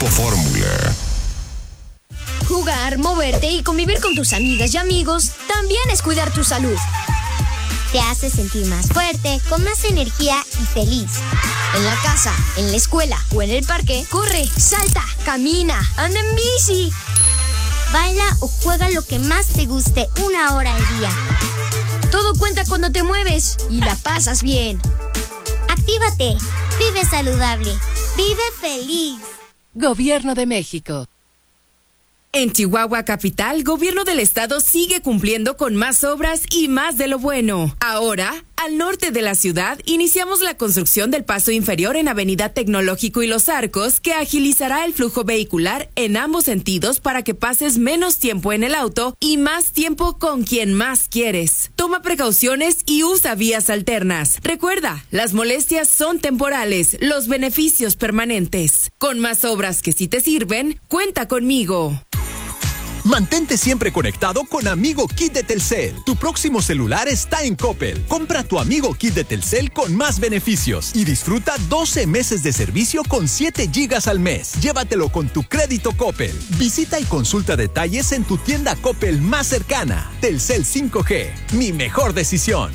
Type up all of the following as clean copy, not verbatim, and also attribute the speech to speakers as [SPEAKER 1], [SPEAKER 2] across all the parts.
[SPEAKER 1] Fórmula.
[SPEAKER 2] Jugar, moverte y convivir con tus amigas y amigos también es cuidar tu salud.
[SPEAKER 3] Te hace sentir más fuerte, con más energía y feliz.
[SPEAKER 2] En la casa, en la escuela o en el parque, corre, salta, camina, anda en bici.
[SPEAKER 3] Baila o juega lo que más te guste 1 hora al día.
[SPEAKER 2] Todo cuenta cuando te mueves y la pasas bien.
[SPEAKER 3] Actívate, vive saludable, vive feliz.
[SPEAKER 4] Gobierno de México.
[SPEAKER 5] En Chihuahua Capital, Gobierno del Estado sigue cumpliendo con más obras y más de lo bueno. Ahora, al norte de la ciudad, iniciamos la construcción del paso inferior en Avenida Tecnológico y Los Arcos, que agilizará el flujo vehicular en ambos sentidos para que pases menos tiempo en el auto y más tiempo con quien más quieres. Toma precauciones y usa vías alternas. Recuerda, las molestias son temporales, los beneficios permanentes. Con más obras que sí te sirven, cuenta conmigo.
[SPEAKER 6] Mantente siempre conectado con Amigo Kit de Telcel. Tu próximo celular está en Coppel. Compra tu Amigo Kit de Telcel con más beneficios y disfruta 12 meses de servicio con 7 gigas al mes. Llévatelo con tu crédito Coppel. Visita y consulta detalles en tu tienda Coppel más cercana. Telcel 5G, mi mejor decisión.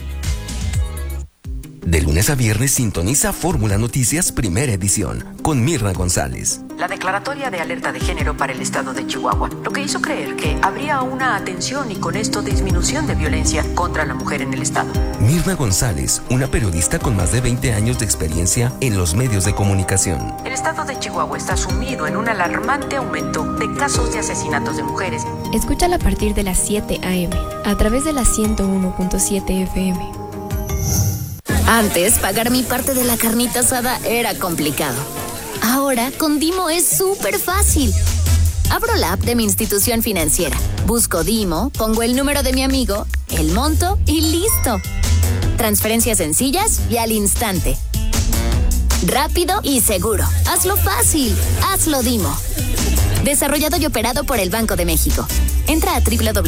[SPEAKER 7] De lunes a viernes sintoniza Fórmula Noticias Primera Edición con Mirna González.
[SPEAKER 8] La declaratoria de alerta de género para el estado de Chihuahua, lo que hizo creer que habría una atención y con esto disminución de violencia contra la mujer en el estado.
[SPEAKER 7] Mirna González, una periodista con más de 20 años de experiencia en los medios de comunicación.
[SPEAKER 8] El estado de Chihuahua está sumido en un alarmante aumento de casos de asesinatos de mujeres.
[SPEAKER 9] Escúchala a partir de las 7 a.m. a través de la 101.7 FM.
[SPEAKER 10] Antes, pagar mi parte de la carnita asada era complicado. Ahora, con Dimo es súper fácil. Abro la app de mi institución financiera, busco Dimo, pongo el número de mi amigo, el monto y listo. Transferencias sencillas y al instante. Rápido y seguro. Hazlo fácil. Hazlo Dimo. Desarrollado y operado por el Banco de México. Entra a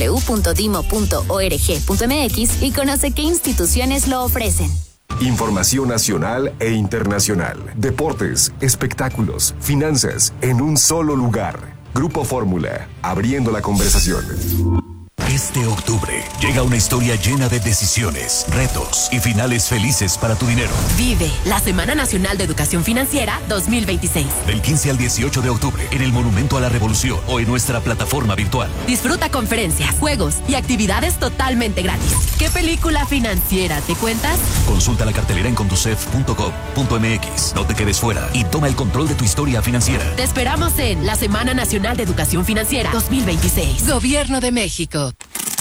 [SPEAKER 10] www.dimo.org.mx y conoce qué instituciones lo ofrecen.
[SPEAKER 1] Información nacional e internacional. Deportes, espectáculos, finanzas, en un solo lugar. Grupo Fórmula, abriendo la conversación.
[SPEAKER 11] Este octubre llega una historia llena de decisiones, retos y finales felices para tu dinero.
[SPEAKER 12] Vive la Semana Nacional de Educación Financiera 2026.
[SPEAKER 11] Del 15 al 18 de octubre en el Monumento a la Revolución o en nuestra plataforma virtual.
[SPEAKER 12] Disfruta conferencias, juegos y actividades totalmente gratis. ¿Qué película financiera te cuentas?
[SPEAKER 11] Consulta la cartelera en conducef.gov.mx. No te quedes fuera y toma el control de tu historia financiera.
[SPEAKER 12] Te esperamos en la Semana Nacional de Educación Financiera 2026.
[SPEAKER 4] Gobierno de México.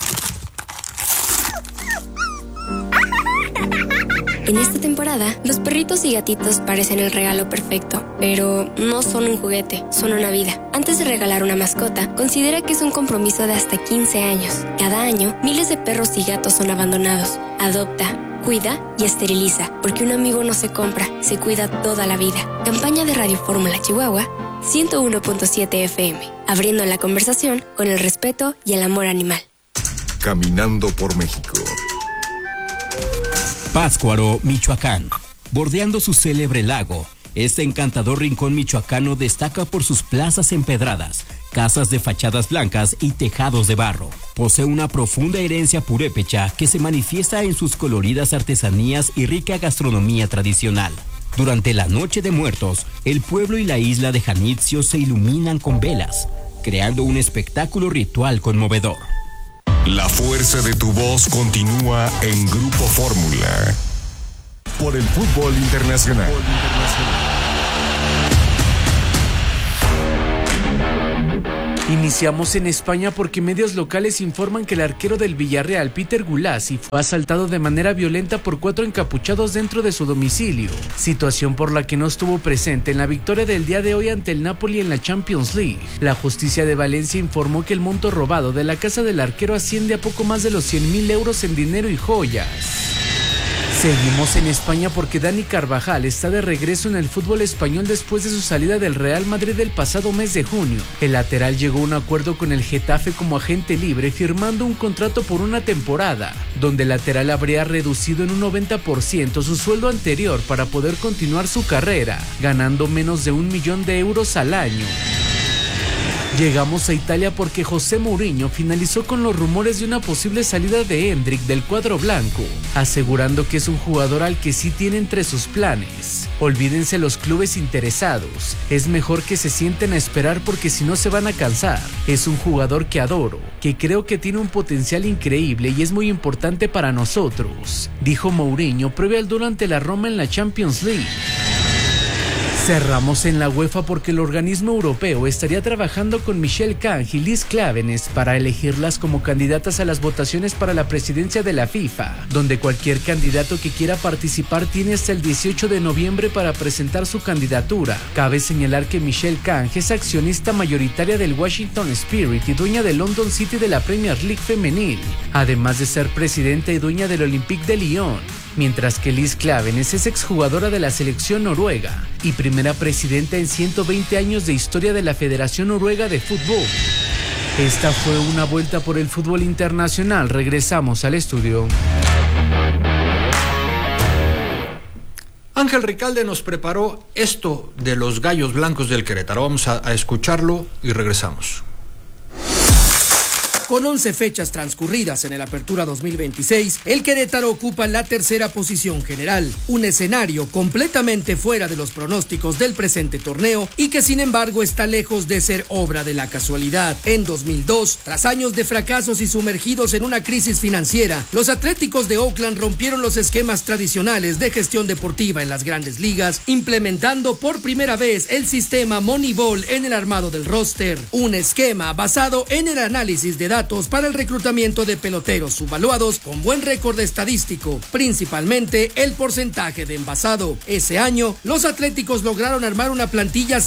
[SPEAKER 9] En esta temporada, los perritos y gatitos parecen el regalo perfecto, pero no son un juguete, son una vida. Antes de regalar una mascota, considera que es un compromiso de hasta 15 años. Cada año, miles de perros y gatos son abandonados. Adopta, cuida y esteriliza, porque un amigo no se compra, se cuida toda la vida. Campaña de Radio Fórmula Chihuahua 101.7 FM, abriendo la conversación con el respeto y el amor animal.
[SPEAKER 1] Caminando por México.
[SPEAKER 13] Pátzcuaro, Michoacán. Bordeando su célebre lago, este encantador rincón michoacano destaca por sus plazas empedradas, casas de fachadas blancas y tejados de barro. Posee una profunda herencia purépecha que se manifiesta en sus coloridas artesanías y rica gastronomía tradicional. Durante la Noche de Muertos, el pueblo y la isla de Janitzio se iluminan con velas, creando un espectáculo ritual conmovedor.
[SPEAKER 1] La fuerza de tu voz continúa en Grupo Fórmula. Por el fútbol internacional.
[SPEAKER 14] Iniciamos en España porque medios locales informan que el arquero del Villarreal, Peter Gulasi, fue asaltado de manera violenta por 4 encapuchados dentro de su domicilio, situación por la que no estuvo presente en la victoria del día de hoy ante el Napoli en la Champions League. La justicia de Valencia informó que el monto robado de la casa del arquero asciende a poco más de los 100,000 euros en dinero y joyas. Seguimos en España porque Dani Carvajal está de regreso en el fútbol español después de su salida del Real Madrid el pasado mes de junio. El lateral llegó a un acuerdo con el Getafe como agente libre, firmando un contrato por una temporada, donde el lateral habría reducido en un 90% su sueldo anterior para poder continuar su carrera, ganando menos de 1 millón de euros al año. Llegamos a Italia porque José Mourinho finalizó con los rumores de una posible salida de Endrick del cuadro blanco, asegurando que es un jugador al que sí tiene entre sus planes. Olvídense los clubes interesados, es mejor que se sienten a esperar porque si no se van a cansar. Es un jugador que adoro, que creo que tiene un potencial increíble y es muy importante para nosotros, dijo Mourinho previo al duelo ante la Roma en la Champions League. Cerramos en la UEFA porque el organismo europeo estaría trabajando con Michel Kang y Liz Clavenes para elegirlas como candidatas a las votaciones para la presidencia de la FIFA, donde cualquier candidato que quiera participar tiene hasta el 18 de noviembre para presentar su candidatura. Cabe señalar que Michel Kang es accionista mayoritaria del Washington Spirit y dueña del London City de la Premier League femenil, además de ser presidenta y dueña del Olympique de Lyon, mientras que Liz Clavenes es exjugadora de la selección noruega y primera presidenta en 120 años de historia de la Federación Noruega de Fútbol. Esta fue una vuelta por el fútbol internacional. Regresamos al estudio.
[SPEAKER 15] Ángel Ricalde nos preparó esto de los Gallos Blancos del Querétaro. Vamos a escucharlo y regresamos.
[SPEAKER 16] Con 11 fechas transcurridas en el Apertura 2026, el Querétaro ocupa la tercera posición general, un escenario completamente fuera de los pronósticos del presente torneo y que sin embargo está lejos de ser obra de la casualidad. En 2002, tras años de fracasos y sumergidos en una crisis financiera, los Atléticos de Oakland rompieron los esquemas tradicionales de gestión deportiva en las grandes ligas, implementando por primera vez el sistema Moneyball en el armado del roster, un esquema basado en el análisis de datos para el reclutamiento de peloteros subvaluados con buen récord estadístico, principalmente el porcentaje de envasado. Ese año, los Atléticos lograron armar una plantilla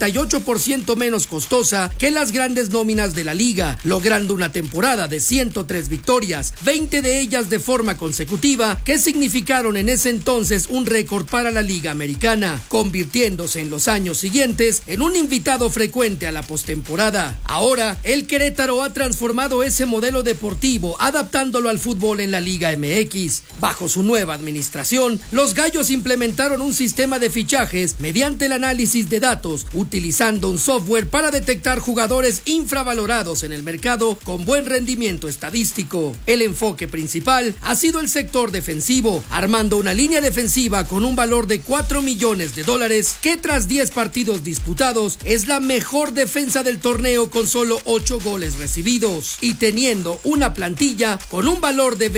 [SPEAKER 16] 68% menos costosa que las grandes nóminas de la liga, logrando una temporada de 103 victorias, 20 de ellas de forma consecutiva, que significaron en ese entonces un récord para la Liga Americana, convirtiéndose en los años siguientes en un invitado frecuente a la postemporada. Ahora, el Querétaro ha transformado ese modelo deportivo, adaptándolo al fútbol en la Liga MX. Bajo su nueva administración, los Gallos implementaron un sistema de fichajes mediante el análisis de datos, utilizando un software para detectar jugadores infravalorados en el mercado con buen rendimiento estadístico. El enfoque principal ha sido el sector defensivo, armando una línea defensiva con un valor de $4 millones, que tras 10 partidos disputados es la mejor defensa del torneo con solo 8 goles recibidos, y teniendo una plantilla con un valor de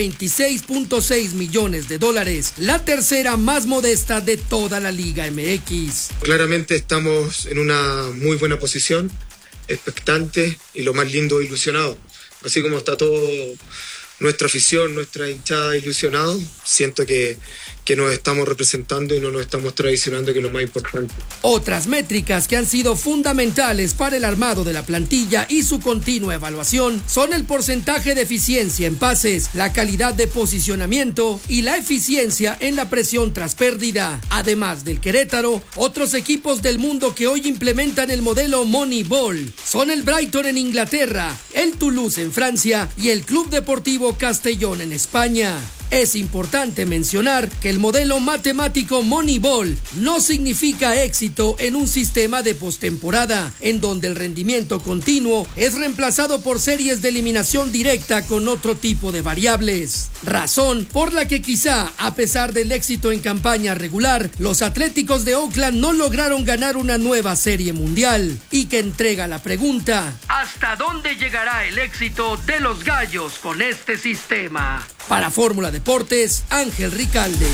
[SPEAKER 16] $26.6 millones, la tercera más modesta de toda la Liga MX.
[SPEAKER 17] Claramente estamos en una muy buena posición, expectante y lo más lindo, ilusionado. Así como está todo nuestra afición, nuestra hinchada ilusionado, siento que nos estamos representando y no nos estamos traicionando, que es lo más importante.
[SPEAKER 16] Otras métricas que han sido fundamentales para el armado de la plantilla y su continua evaluación son el porcentaje de eficiencia en pases, la calidad de posicionamiento y la eficiencia en la presión tras pérdida. Además del Querétaro, otros equipos del mundo que hoy implementan el modelo Moneyball son el Brighton en Inglaterra, el Toulouse en Francia y el Club Deportivo Castellón en España. Es importante mencionar que el modelo matemático Moneyball no significa éxito en un sistema de postemporada, en donde el rendimiento continuo es reemplazado por series de eliminación directa con otro tipo de variables. Razón por la que quizá, a pesar del éxito en campaña regular, los Atléticos de Oakland no lograron ganar una nueva serie mundial, y que entrega la pregunta: ¿hasta dónde llegará el éxito de los Gallos con este sistema? Para Fórmula Deportes, Ángel Ricalde.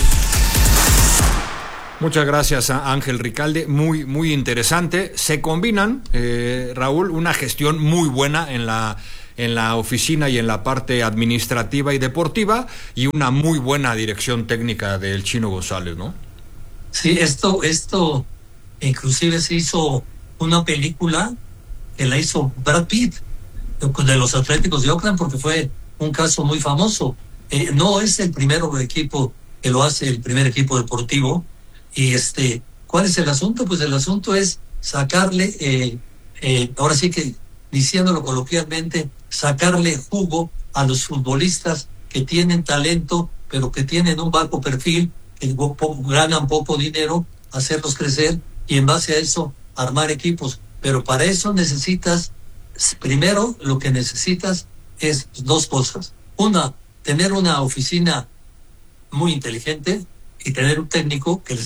[SPEAKER 15] Muchas gracias a Ángel Ricalde, muy interesante. Se combinan, Raúl, una gestión muy buena en la oficina y en la parte administrativa y deportiva, y una muy buena dirección técnica del Chino González, ¿no?
[SPEAKER 18] Sí, esto inclusive se hizo una película que la hizo Brad Pitt de los Atléticos de Oakland, porque fue un caso muy famoso. No es el primer equipo que lo hace el primer equipo deportivo. Y ¿cuál es el asunto? Pues el asunto es sacarle, ahora sí que diciéndolo coloquialmente, sacarle jugo a los futbolistas que tienen talento, pero que tienen un bajo perfil, que ganan poco dinero, hacerlos crecer y en base a eso armar equipos. Pero para eso necesitas, primero lo que necesitas es dos cosas. Una, tener una oficina muy inteligente y tener un técnico que le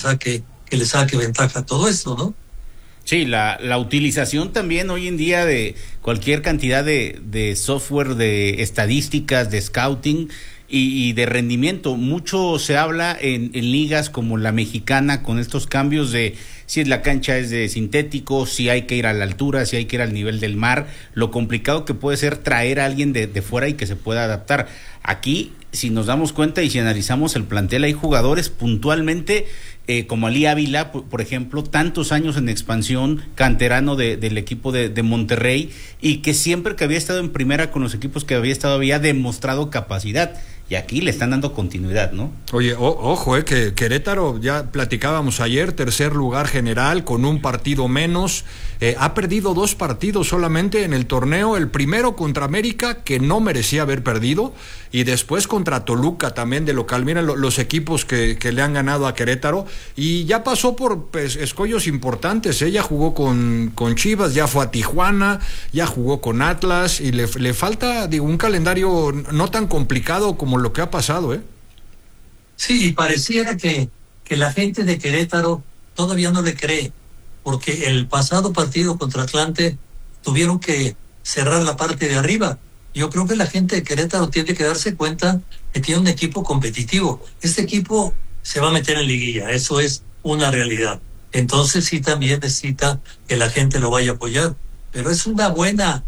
[SPEAKER 18] saque ventaja a todo esto, ¿no?
[SPEAKER 19] Sí, la utilización también hoy en día de cualquier cantidad de software, de estadísticas, de scouting y de rendimiento. Mucho se habla en ligas como la mexicana con estos cambios de si la cancha es de sintético, si hay que ir a la altura, si hay que ir al nivel del mar, lo complicado que puede ser traer a alguien de fuera y que se pueda adaptar. Aquí, si nos damos cuenta y si analizamos el plantel, hay jugadores puntualmente como Ali Ávila, por ejemplo, tantos años en expansión, canterano del equipo de Monterrey, y que siempre que había estado en primera con los equipos que había estado había demostrado capacidad. Y aquí le están dando continuidad, ¿no?
[SPEAKER 15] Oye, ojo, que Querétaro, ya platicábamos ayer, tercer lugar general, con un partido menos, ha perdido 2 partidos solamente en el torneo, el primero contra América, que no merecía haber perdido, y después contra Toluca también de local. Miren los equipos que le han ganado a Querétaro, y ya pasó por escollos importantes, ya jugó con Chivas, ya fue a Tijuana, ya jugó con Atlas, y le falta, un calendario no tan complicado como lo que ha pasado,
[SPEAKER 18] Sí, y pareciera que la gente de Querétaro todavía no le cree, porque el pasado partido contra Atlante tuvieron que cerrar la parte de arriba. Yo creo que la gente de Querétaro tiene que darse cuenta que tiene un equipo competitivo. Este equipo se va a meter en liguilla, eso es una realidad. Entonces sí, también necesita que la gente lo vaya a apoyar, pero es una buena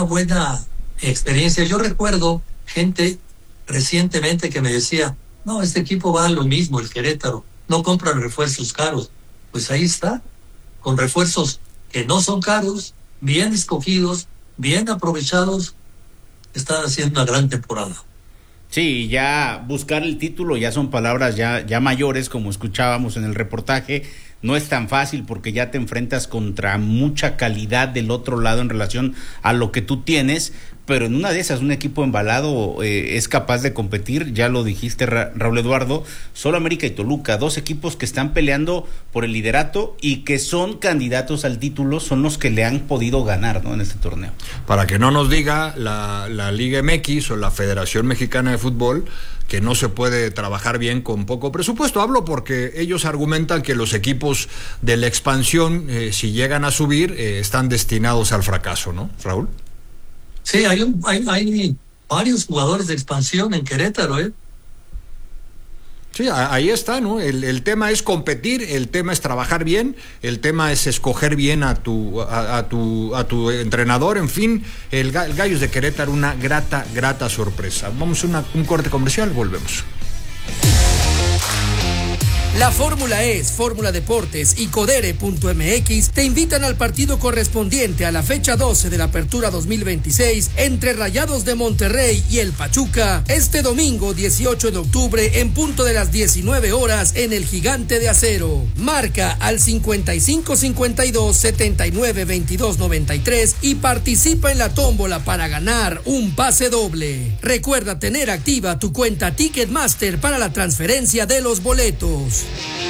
[SPEAKER 18] experiencia. Yo recuerdo gente recientemente que me decía, no, este equipo va a lo mismo, el Querétaro, no compran refuerzos caros. Pues ahí está, con refuerzos que no son caros, bien escogidos, bien aprovechados, están haciendo una gran temporada.
[SPEAKER 19] Sí, ya buscar el título ya son palabras ya mayores, como escuchábamos en el reportaje. No es tan fácil porque ya te enfrentas contra mucha calidad del otro lado en relación a lo que tú tienes, pero en una de esas un equipo embalado es capaz de competir. Ya lo dijiste, Raúl Eduardo, solo América y Toluca, 2 equipos que están peleando por el liderato y que son candidatos al título, son los que le han podido ganar, ¿no?, en este torneo.
[SPEAKER 15] Para que no nos diga la Liga MX o la Federación Mexicana de Fútbol que no se puede trabajar bien con poco presupuesto. Hablo porque ellos argumentan que los equipos de la expansión, si llegan a subir, están destinados al fracaso, ¿no, Raúl?
[SPEAKER 18] Sí, hay varios jugadores de expansión en Querétaro,
[SPEAKER 15] Sí, ahí está, ¿no? El tema es competir, el tema es trabajar bien, el tema es escoger bien a tu entrenador, en fin, el Gallos de Querétaro, una grata sorpresa. Vamos a un corte comercial, volvemos.
[SPEAKER 16] La Fórmula ES, Fórmula Deportes y Codere.mx te invitan al partido correspondiente a la fecha 12 de la Apertura 2026 entre Rayados de Monterrey y el Pachuca, este domingo 18 de octubre en punto de las 19 horas en el Gigante de Acero. Marca al 5552-792293 y participa en la tómbola para ganar un pase doble. Recuerda tener activa tu cuenta Ticketmaster para la transferencia de los boletos.